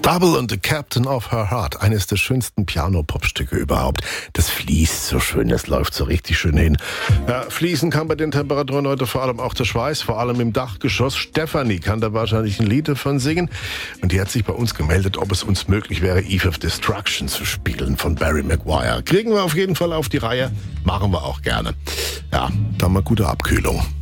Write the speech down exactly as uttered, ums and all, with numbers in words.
Double und The Captain of Her Heart, eines der schönsten Piano-Pop-Stücke überhaupt. Das fließt so schön, das läuft so richtig schön hin. Ja, fließen kann bei den Temperaturen heute vor allem auch der Schweiß, vor allem im Dachgeschoss. Stefanie kann da wahrscheinlich ein Lied davon singen. Und die hat sich bei uns gemeldet, ob es uns möglich wäre, Eve of Destruction zu spielen von Barry Maguire. Kriegen wir auf jeden Fall auf die Reihe, machen wir auch gerne. Ja, dann mal gute Abkühlung.